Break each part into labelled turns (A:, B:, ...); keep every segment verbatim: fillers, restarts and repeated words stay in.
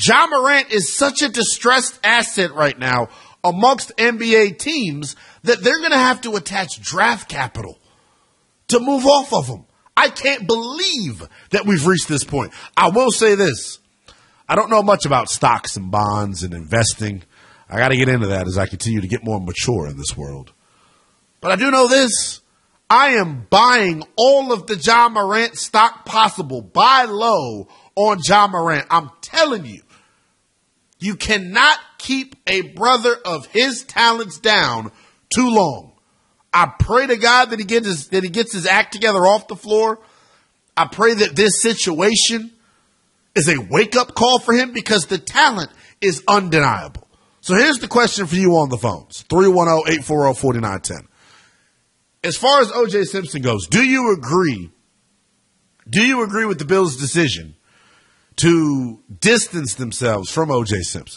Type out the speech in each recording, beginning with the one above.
A: Ja Morant is such a distressed asset right now amongst N B A teams that they're going to have to attach draft capital to move off of him. I can't believe that we've reached this point. I will say this. I don't know much about stocks and bonds and investing. I got to get into that as I continue to get more mature in this world. But I do know this. I am buying all of the Ja Morant stock possible. Buy low on Ja Morant. I'm telling you, you cannot keep a brother of his talents down too long. I pray to God that he gets his, that he gets his act together off the floor. I pray that this situation is a wake-up call for him because the talent is undeniable. So here's the question for you on the phones, three one zero, eight four zero, four nine one zero. As far as O J Simpson goes, do you agree, do you agree with the Bills' decision to distance themselves from O J Simpson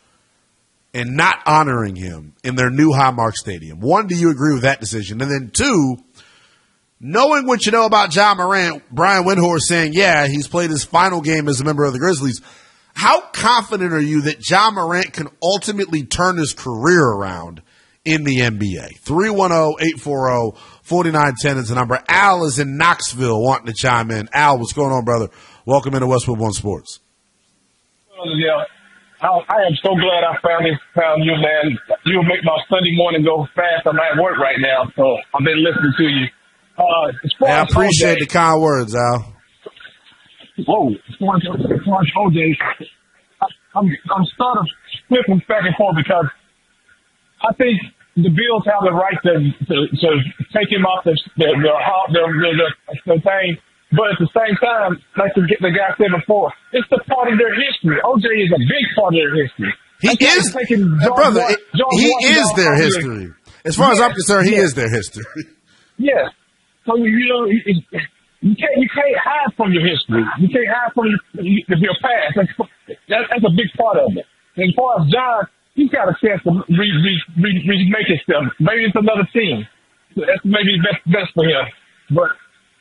A: and not honoring him in their new Highmark Stadium? One, do you agree with that decision? And then two, knowing what you know about Ja Morant, Brian Windhorst saying, yeah, he's played his final game as a member of the Grizzlies. How confident are you that Ja Morant can ultimately turn his career around in the N B A? three one zero, eight four zero, four nine one zero is the number. Al is in Knoxville wanting to chime in. Al, what's going on, brother? Welcome into Westwood One Sports.
B: Yeah, I, I am so glad I found this, found you, man. You'll make my Sunday morning go fast. I'm at work right now, so I've been listening to you. Uh,
A: hey, I appreciate O J, the kind words, Al.
B: Whoa, as far as, as far as O J, I, I'm, I'm sort of flipping back and forth because I think the Bills have the right to to, to take him off the the, the, the, the, the thing, but at the same time, like the, the guy said before, it's the part of their history. O J is a big part of their history.
A: He is, brother, it, he is their history. As far as I'm concerned, he is their history.
B: Yeah. So, you know, it, you can't you can't hide from your history. You can't hide from your, your past. That's, that, that's a big part of it. And as far as John, he's got a chance to re, re, re, remake himself. Maybe it's another team. That's maybe best best for him. But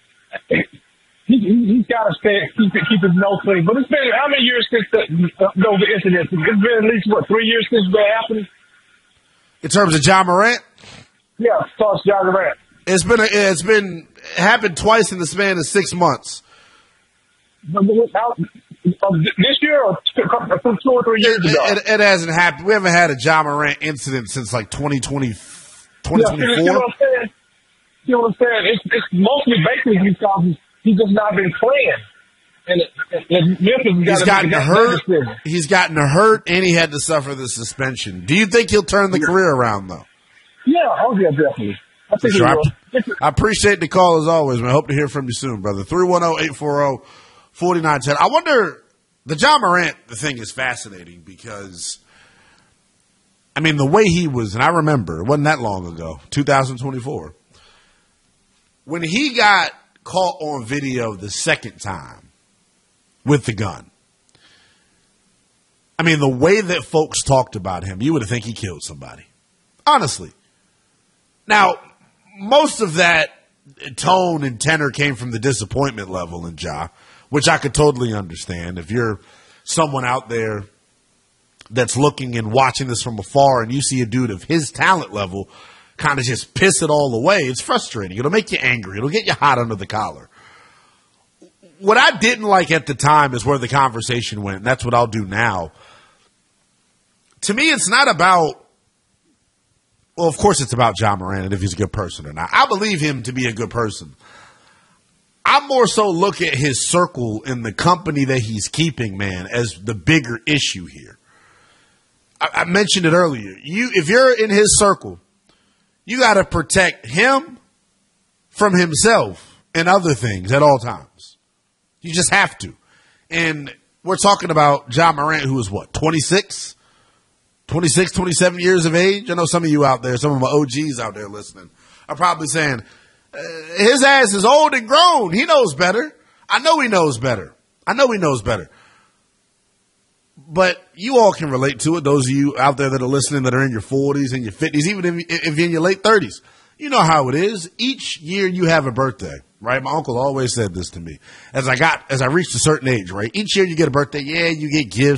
B: he, he, he's got to stay, keep it, keep his nose clean. But it's been how many years since the, uh, those incidents? It's been at least what three years since that happened.
A: In terms of Ja Morant,
B: yeah, starts Ja Morant.
A: It's been a, it's been it happened twice in the span of six months.
B: But without, uh, this year or two, two or three years
A: it,
B: ago?
A: It, it hasn't happened. We haven't had a Ja Morant incident since like twenty twenty, twenty twenty-four.
B: Yeah, you know what I'm saying? You know what I'm saying? It's, it's mostly basically because he's, he's just not been playing. And, it, and Memphis
A: he's gotten hurt. He's gotten hurt, and he had to suffer the suspension. Do you think he'll turn the yeah. career around, though?
B: Yeah, oh yeah, definitely. I, think
A: sure. I, I appreciate the call as always, man. I hope to hear from you soon, brother. three one zero, eight four zero, four nine one zero. I wonder, the Ja Morant the thing is fascinating because, I mean, the way he was, and I remember, it wasn't that long ago, two thousand twenty-four, when he got caught on video the second time with the gun. I mean, the way that folks talked about him, you would think he killed somebody. Honestly. Now, most of that tone and tenor came from the disappointment level in Ja, which I could totally understand. If you're someone out there that's looking and watching this from afar and you see a dude of his talent level kind of just piss it all away, it's frustrating. It'll make you angry. It'll get you hot under the collar. What I didn't like at the time is where the conversation went, and that's what I'll do now. To me, it's not about, well, of course it's about Ja Morant and if he's a good person or not. I believe him to be a good person. I more so look at his circle and the company that he's keeping, man, as the bigger issue here. I, I mentioned it earlier. You, if you're in his circle, you got to protect him from himself and other things at all times. You just have to. And we're talking about Ja Morant, who is what, twenty-six? twenty-six, twenty-seven years of age? I know some of you out there, some of my O Gs out there listening, are probably saying, uh, his ass is old and grown. He knows better. I know he knows better. I know he knows better. But you all can relate to it, those of you out there that are listening that are in your forties and your fifties, even if, if you're in your late thirties. You know how it is. Each year you have a birthday, right? My uncle always said this to me. As I got, as I reached a certain age, right? Each year you get a birthday. Yeah, you get gifts.